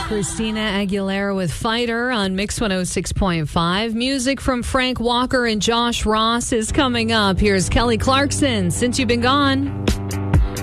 Christina Aguilera with Fighter on Mix 106.5. Music from Frank Walker and Josh Ross is coming up. Here's Kelly Clarkson, Since You've Been Gone.